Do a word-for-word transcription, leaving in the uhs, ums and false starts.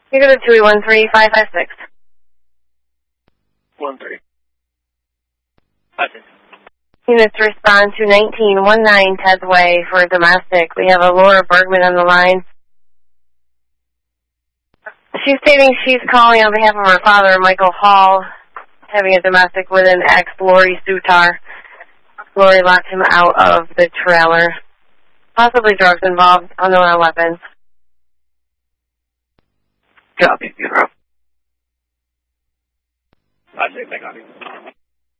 You go to two eight one three five five six. One three. Five six. Units respond to nineteen nineteen Ted's Way for domestic. We have a Laura Bergman on the line. She's stating she's calling on behalf of her father, Michael Hall, having a domestic with an ex, Lori Sutar. Lori locked him out of the trailer. Possibly drugs involved, unknown weapons. Copy, zero. Five six, I copy.